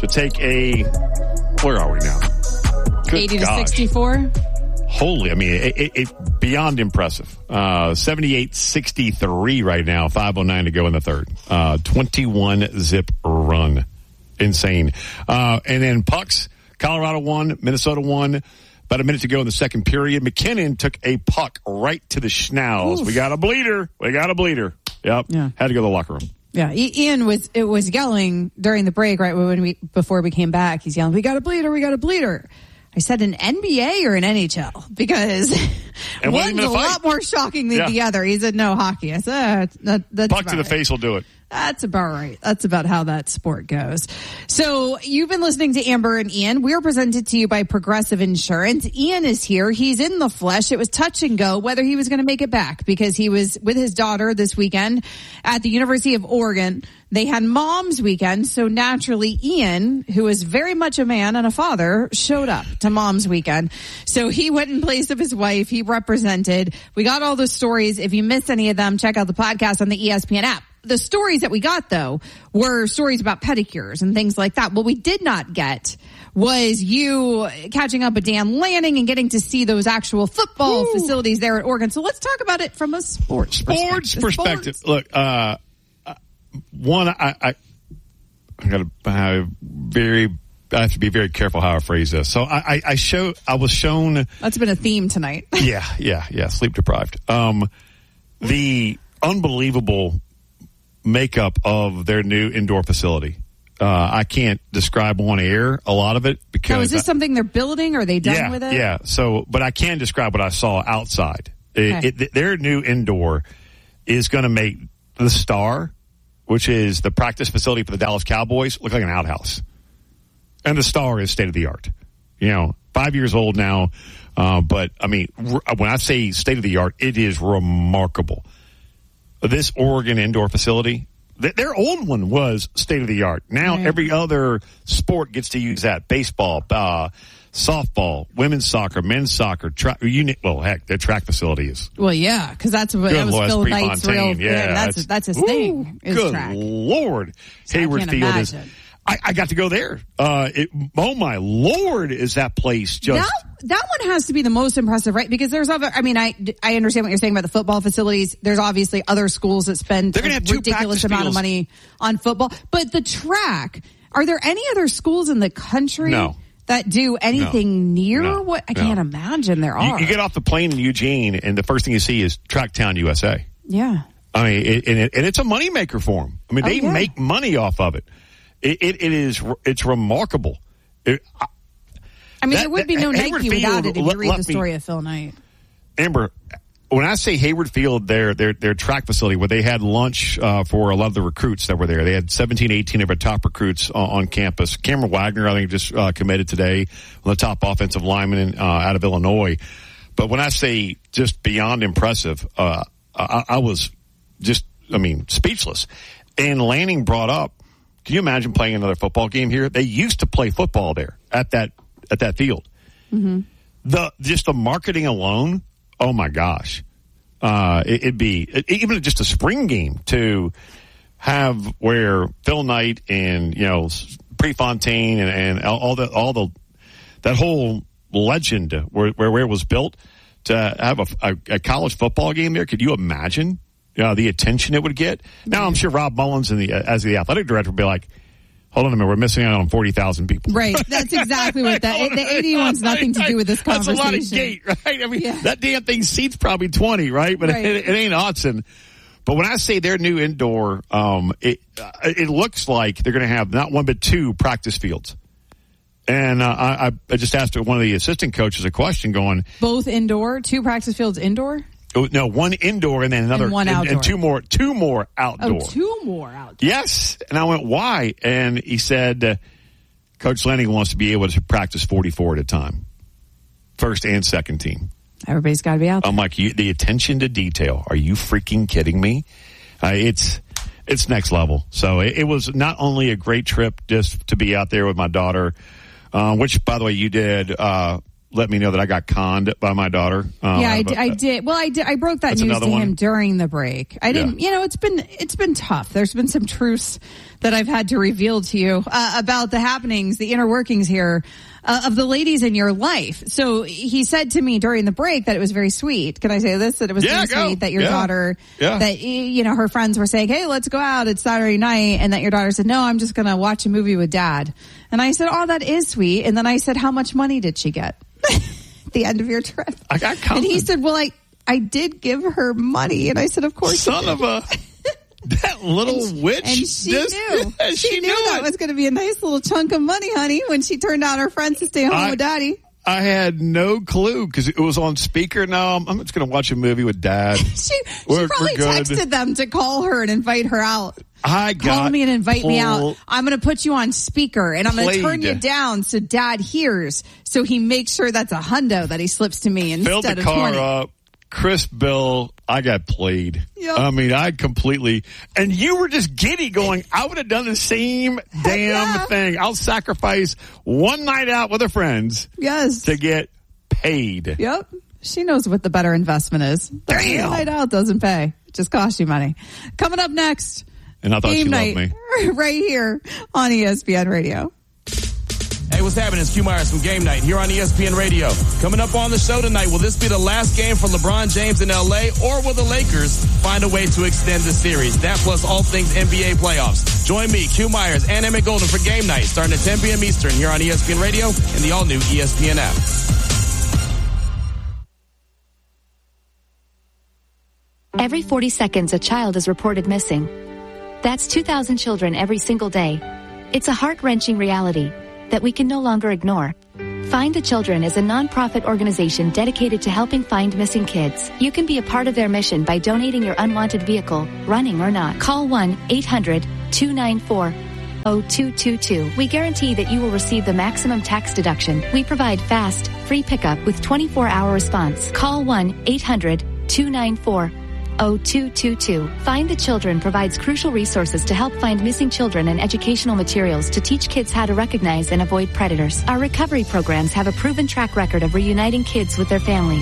to take a, where are we now? Good 80 to gosh. 64. Holy, I mean, it beyond impressive. 78-63 right now, 5:09 to go in the third. 21-zip run. Insane. And then pucks, Colorado won, Minnesota won. About a minute to go in the second period. McKinnon took a puck right to the schnauz. Oof. We got a bleeder. Yep. Yeah. Had to go to the locker room. Yeah. Ian was yelling during the break, right, before we came back. He's yelling, we got a bleeder. I said an NBA or an NHL because one's a lot more shocking than the other. He said no hockey. I said that's puck to the face will do it. That's about right. That's about how that sport goes. So you've been listening to Amber and Ian. We are presented to you by Progressive Insurance. Ian is here. He's in the flesh. It was touch and go whether he was going to make it back because he was with his daughter this weekend at the University of Oregon. They had Mom's Weekend, so naturally Ian, who is very much a man and a father, showed up to Mom's Weekend. So he went in place of his wife. He represented. We got all the stories. If you missed any of them, check out the podcast on the ESPN app. The stories that we got, though, were stories about pedicures and things like that. What we did not get was you catching up with Dan Lanning and getting to see those actual football facilities there at Oregon. So let's talk about it from a sports perspective. Look, one, I have to be very careful how I phrase this. So I was shown. That's been a theme tonight. Yeah. Sleep deprived. The unbelievable makeup of their new indoor facility. I can't describe on air a lot of it because. Now, is this something they're building? Or are they done with it? Yeah. So, but I can describe what I saw outside. Okay. Their new indoor is going to make the Star, which is the practice facility for the Dallas Cowboys, look like an outhouse. And the Star is state of the art. 5 years old now. But I mean, when I say state of the art, it is remarkable. This Oregon indoor facility, their old one was state of the art. Now every other sport gets to use that. Baseball, softball, women's soccer, men's soccer, track. Their track facility is. Well, yeah, because that was Phil Knight's real. Yeah, that's his thing. Good track. Lord, So Hayward Field imagine. is. I got to go there. Oh my Lord, is that place just. That one has to be the most impressive, right? Because there's other, I mean, I understand what you're saying about the football facilities. There's obviously other schools that spend a ridiculous amount of money on football. But the track, are there any other schools in the country that do anything near what? I can't imagine there are. You get off the plane in Eugene and the first thing you see is Tracktown USA. Yeah. I mean, it's a moneymaker for them. I mean, they make money off of it. It's remarkable. There would be no Nike without it if you read the story of Phil Knight. Amber, when I say Hayward Field, their track facility where they had lunch for a lot of the recruits that were there. They had 17, 18 of our top recruits on campus. Cameron Wagner, I think, just committed today, on the top offensive lineman out of Illinois. But when I say just beyond impressive, I was just, speechless. And Lanning brought up, can you imagine playing another football game here? They used to play football there at that field. Mm-hmm. The marketing alone, oh my gosh. It'd be even just a spring game to have where Phil Knight and, Prefontaine and that whole legend where it was built to have a college football game there. Could you imagine? The attention it would get. Now, I'm sure Rob Mullins as the athletic director would be like, hold on a minute, we're missing out on 40,000 people. Right. That's exactly what the 80 wants nothing to do with this conversation. That's a lot of gate, right? I mean, that damn thing seats probably 20, right? But it ain't Autzen. But when I say their new indoor, it looks like they're going to have not one but two practice fields. And I just asked one of the assistant coaches a question going. Both indoor? Two practice fields indoor? No, one indoor and then another, and one outdoor. And two more outdoor. Oh, two more outdoor. Yes. And I went, why? And he said, Coach Lanning wants to be able to practice 44 at a time. First and second team. Everybody's got to be out there. I'm like, the attention to detail. Are you freaking kidding me? It's next level. So it was not only a great trip just to be out there with my daughter, which, by the way, you did, let me know that I got conned by my daughter. I did. Well, I broke that news to him during the break. I didn't, it's been tough. There's been some truths that I've had to reveal to you about the happenings, the inner workings here of the ladies in your life. So he said to me during the break that it was very sweet. Can I say this? That it was very sweet that your daughter, that, you know, her friends were saying, hey, let's go out. It's Saturday night. And that your daughter said, no, I'm just going to watch a movie with Dad. And I said, oh, that is sweet. And then I said, how much money did she get at the end of your trip? I got counted. And he said, well, I did give her money. And I said, of course. Son of a... That little witch. And she knew. She knew that was going to be a nice little chunk of money, honey, when she turned down her friends to stay home with Daddy. I had no clue because it was on speaker. No, I'm just going to watch a movie with Dad. she probably texted them to call her and invite her out. Call me and invite me out. I'm going to put you on speaker and I'm going to turn you down so Dad hears. So he makes sure that's a hundo that he slips to me instead of 20. Filled the car up. Chris Bill, I got played. Yep. I mean, I completely, and you were just giddy going, I would have done the same damn thing. I'll sacrifice one night out with her friends to get paid. Yep. She knows what the better investment is. Damn. One night out doesn't pay. It just costs you money. Coming up next. And I thought she loved me. Right here on ESPN Radio. Hey, what's happening? It's Q Myers from Game Night here on ESPN Radio. Coming up on the show tonight, will this be the last game for LeBron James in LA, or will the Lakers find a way to extend the series? That plus all things NBA playoffs. Join me, Q Myers, and Emmett Golden for Game Night starting at 10 p.m. Eastern here on ESPN Radio and the all-new ESPN app. Every 40 seconds, a child is reported missing. That's 2,000 children every single day. It's a heart-wrenching reality that we can no longer ignore. Find the Children is a non-profit organization dedicated to helping find missing kids. You can be a part of their mission by donating your unwanted vehicle, running or not. Call 1-800-294-0222. We guarantee that you will receive the maximum tax deduction. We provide fast, free pickup with 24-hour response. Call 1-800-294-0222. Find the Children provides crucial resources to help find missing children and educational materials to teach kids how to recognize and avoid predators. Our recovery programs have a proven track record of reuniting kids with their families.